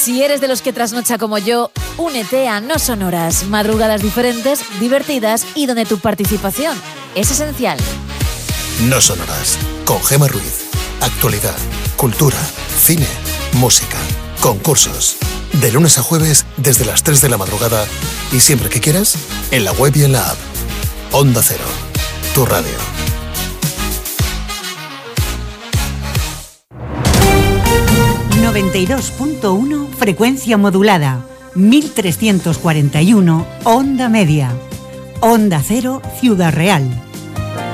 Si eres de los que trasnocha como yo, únete a No Sonoras, madrugadas diferentes, divertidas y donde tu participación es esencial. No Sonoras, con Gemma Ruiz. Actualidad, cultura, cine, música, concursos. De lunes a jueves desde las 3 de la madrugada y siempre que quieras, en la web y en la app. Onda Cero, tu radio. ...92.1 frecuencia modulada... ...1341 onda media... ...Onda Cero Ciudad Real...